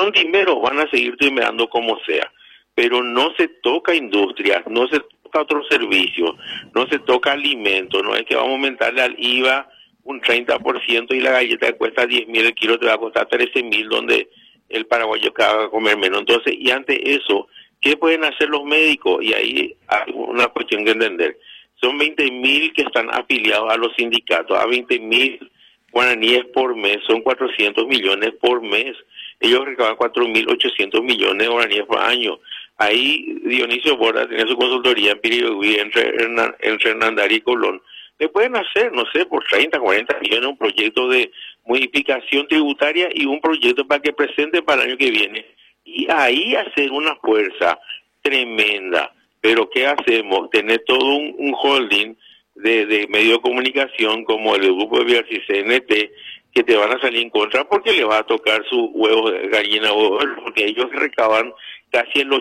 son timeros, van a seguir timerando como sea, pero no se toca industria, no se toca otro servicio, no se toca alimento, no es que vamos a aumentarle al IVA un 30% y la galleta que cuesta 10.000 el kilo te va a costar 13.000, donde el paraguayo acaba de comer menos. Entonces, y ante eso, ¿qué pueden hacer los médicos? Y ahí hay una cuestión que entender. Son 20.000 que están afiliados a los sindicatos, a 20.000 guaraníes por mes, son 400 millones por mes. Ellos recaban 4.800 millones de guaraníes por año. Ahí Dionisio Borda tiene su consultoría en Pirigüí, entre Hernandari y Colón. Le pueden hacer, no sé, por 30, 40 millones un proyecto de modificación tributaria y un proyecto para que presente para el año que viene. Y ahí hacer una fuerza tremenda. Pero ¿qué hacemos? Tener todo un holding de medio de comunicación como el grupo de Villarci CNT, que te van a salir en contra porque le va a tocar sus huevos de gallina, porque ellos recaban casi el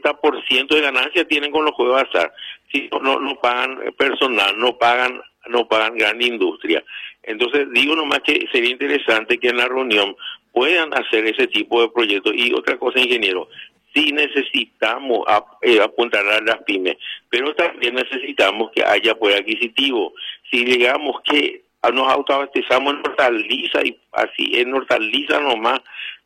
80% de ganancia tienen con los juegos de azar. Si no pagan personal, no pagan gran industria. Entonces digo nomás que sería interesante que en la reunión puedan hacer ese tipo de proyectos. Y otra cosa, ingeniero, sí necesitamos apuntar a las pymes, pero también necesitamos que haya poder adquisitivo. Si digamos que nos autoabastezamos en hortaliza y así en hortaliza nomás,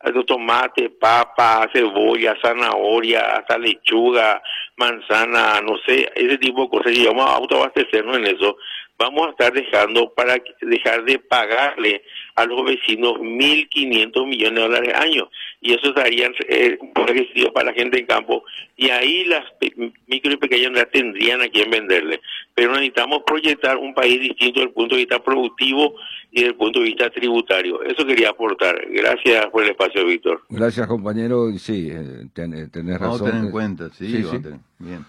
tomate, papa, cebolla, zanahoria, hasta lechuga, manzana, no sé, ese tipo de cosas, y vamos a autoabastecernos en eso, vamos a estar dejando para dejar de pagarle a los vecinos 1.500 millones de dólares al año, y eso daría un beneficio para la gente en campo, y ahí las micro y pequeñas ya tendrían a quien venderle. Pero necesitamos proyectar un país distinto desde el punto de vista productivo y desde el punto de vista tributario. Eso quería aportar. Gracias por el espacio, Víctor. Gracias, compañero. Sí, tenés razón. Vamos a tener en cuenta, sí. Bien.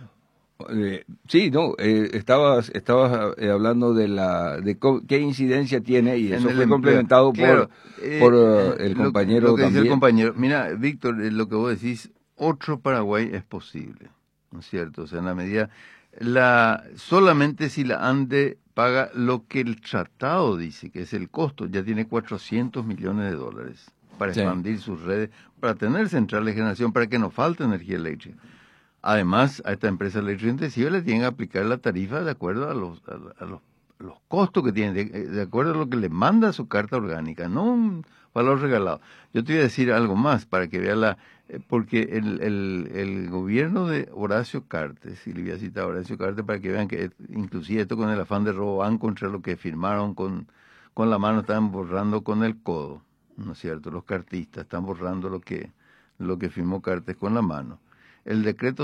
Estabas hablando de qué incidencia tiene, y eso fue complementado por el compañero lo que también. Dice el compañero. Mira, Víctor, lo que vos decís, otro Paraguay es posible, ¿no es cierto? O sea, en la medida, solamente si la ANDE paga lo que el tratado dice, que es el costo, ya tiene 400 millones de dólares para expandir sus redes, para tener centrales de generación, para que no falte energía eléctrica. Además, a esta empresa electrointensiva le tienen que aplicar la tarifa de acuerdo a los costos que tiene, de acuerdo a lo que le manda su carta orgánica, no un valor regalado. Yo te voy a decir algo más para que vea porque el gobierno de Horacio Cartes, y le voy a citar a Horacio Cartes para que vean que inclusive esto con el afán de robo van contra lo que firmaron con la mano, estaban borrando con el codo, ¿no es cierto? Los cartistas están borrando lo que firmó Cartes con la mano. El decreto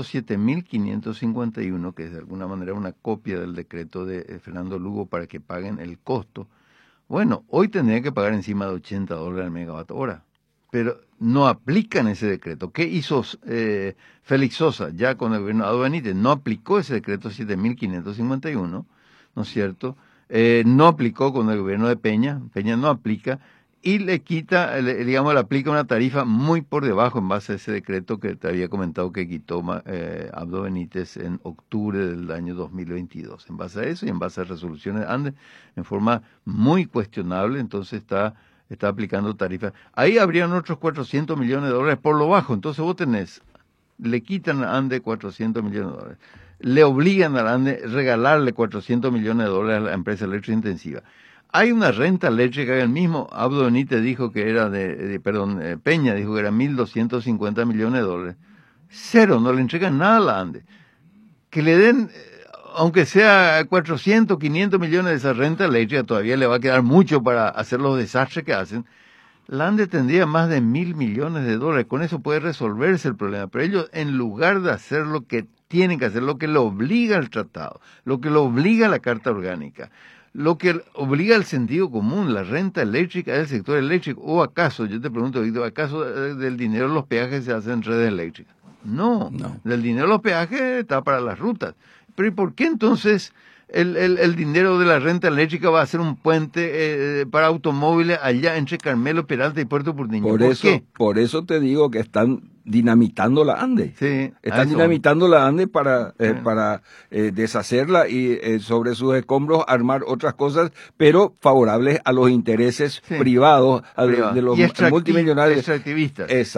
7.551, que es de alguna manera una copia del decreto de Fernando Lugo para que paguen el costo, bueno, hoy tendría que pagar encima de $80 al megavatio hora, pero no aplican ese decreto. ¿Qué hizo Félix Sosa ya con el gobierno de Aldo Benítez? No aplicó ese decreto 7.551, ¿no es cierto? No aplicó con el gobierno de Peña no aplica, y le aplica una tarifa muy por debajo en base a ese decreto que te había comentado que quitó Abdo Benítez en octubre del año 2022. En base a eso y en base a resoluciones de ANDE, en forma muy cuestionable, entonces está aplicando tarifas. Ahí habrían otros 400 millones de dólares por lo bajo. Entonces vos le quitan a ANDE 400 millones de dólares. Le obligan a ANDE a regalarle 400 millones de dólares a la empresa electrointensiva. Hay una renta eléctrica que el mismo Abdo Benítez dijo que era Peña dijo que era 1.250 millones de dólares. Cero, no le entregan nada a la ANDE. Que le den, aunque sea 400, 500 millones de esa renta eléctrica, todavía le va a quedar mucho para hacer los desastres que hacen. La ANDE tendría más de 1.000 millones de dólares. Con eso puede resolverse el problema. Pero ellos, en lugar de hacer lo que tienen que hacer, lo que lo obliga el tratado, lo que lo obliga la Carta Orgánica, lo que obliga al sentido común, la renta eléctrica del sector eléctrico, o acaso, yo te pregunto, Víctor, ¿acaso del dinero de los peajes se hacen redes eléctricas? No, del dinero de los peajes está para las rutas. Pero ¿y por qué entonces el dinero de la renta eléctrica va a ser un puente para automóviles allá entre Carmelo Peralta y Puerto Porteño? ¿Por qué? Por eso te digo que están dinamitando la ANDE. Sí, están dinamitando la ANDE para deshacerla y sobre sus escombros armar otras cosas, pero favorables a los intereses privados, de los multimillonarios. Extractivistas.